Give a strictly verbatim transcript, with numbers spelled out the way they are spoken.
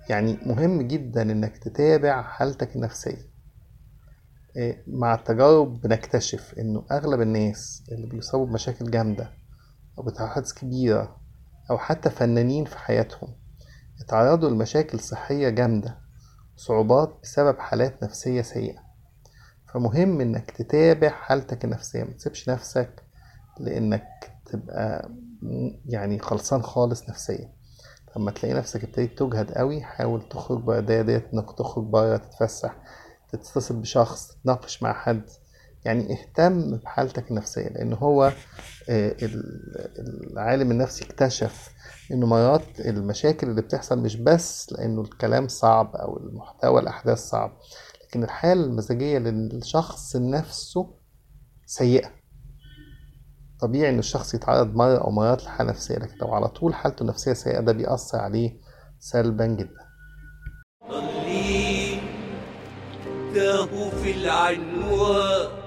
يعني مهم جدا إنك تتابع حالتك النفسية. إيه، مع التجارب بنكتشف إنه أغلب الناس اللي بيصابوا بمشاكل جامدة أو بتحدث كبيرة أو حتى فنانين في حياتهم اتعرضوا لمشاكل صحية جامدة وصعوبات بسبب حالات نفسية سيئة. فمهم إنك تتابع حالتك النفسية، متسيبش نفسك لإنك تبقى يعني خلصان خالص نفسيا. لما تلاقي نفسك ابتديت تجهد قوي، حاول تخرج بره الدايرة ديت، انك تخرج بره، تتفسح، تتصل بشخص، تتناقش مع حد. يعني اهتم بحالتك النفسية، لأن هو آه، ال- العالم النفسي اكتشف إنه مرات المشاكل اللي بتحصل مش بس لأنه الكلام صعب أو المحتوى الأحداث صعب، لكن الحالة المزاجية للشخص نفسه سيئة. طبيعي إن الشخص يتعرض مرة أو مرات لحالة نفسية، لكن لو على طول حالته النفسية سيئة ده بيأثر عليه سلبا جدا. ضلي تاهوا في العنوان